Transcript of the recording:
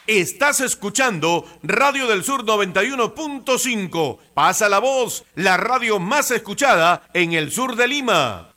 Estás escuchando Radio del Sur 91.5. Pasa la voz, la radio más escuchada en el sur de Lima.